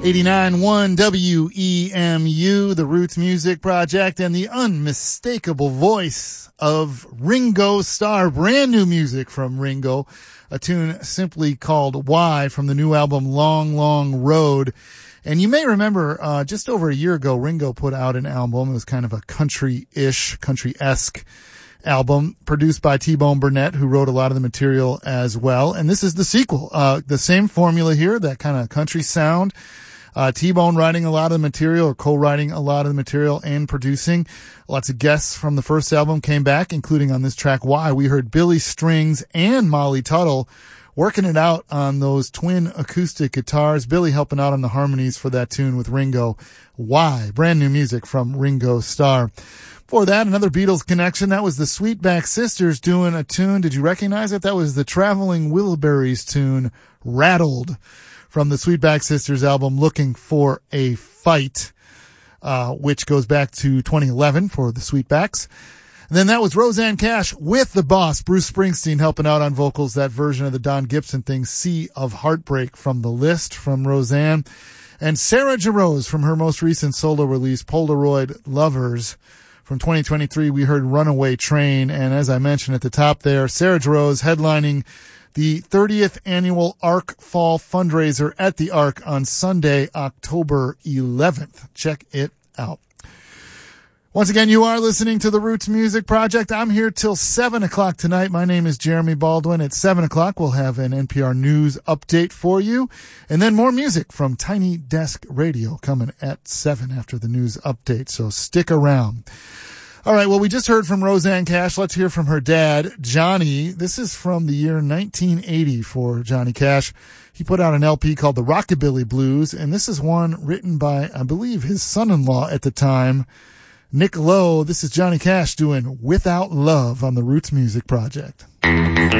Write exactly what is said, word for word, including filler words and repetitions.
eighty-nine point one W E M U, the Roots Music Project, and the unmistakable voice of Ringo Starr. Brand new music from Ringo, a tune simply called Why from the new album Long, Long Road. And you may remember uh just over a year ago, Ringo put out an album. It was kind of a country-ish, country-esque album produced by T-Bone Burnett, who wrote a lot of the material as well. And this is the sequel. Uh the same formula here, that kind of country sound. Uh, T-Bone writing a lot of the material, or co-writing a lot of the material and producing. Lots of guests from the first album came back, including on this track, Why. We heard Billy Strings and Molly Tuttle working it out on those twin acoustic guitars. Billy helping out on the harmonies for that tune with Ringo. Why. Brand new music from Ringo Starr. Before that, another Beatles connection. That was the Sweetback Sisters doing a tune. Did you recognize it? That was the Traveling Wilburys tune, Rattled, from the Sweetback Sisters album Looking for a Fight, uh, which goes back to twenty eleven for the Sweetbacks. And then that was Rosanne Cash with the boss, Bruce Springsteen, helping out on vocals, that version of the Don Gibson thing, Sea of Heartbreak, from The List, from Rosanne. And Sarah Jarosz from her most recent solo release, Polaroid Lovers. From twenty twenty-three, we heard Runaway Train. And as I mentioned at the top there, Sarah Jarosz headlining the thirtieth annual Arc Fall fundraiser at the Arc on Sunday, October eleventh. Check it out. Once again, you are listening to the Roots Music Project. I'm here till seven o'clock tonight. My name is Jeremy Baldwin. At seven o'clock, we'll have an N P R News update for you. And then more music from Tiny Desk Radio coming at seven after the news update. So stick around. All right, well, we just heard from Rosanne Cash. Let's hear from her dad, Johnny. This is from the year nineteen eighty for Johnny Cash. He put out an L P called The Rockabilly Blues, and this is one written by, I believe, his son-in-law at the time, Nick Lowe. This is Johnny Cash doing Without Love on the Roots Music Project.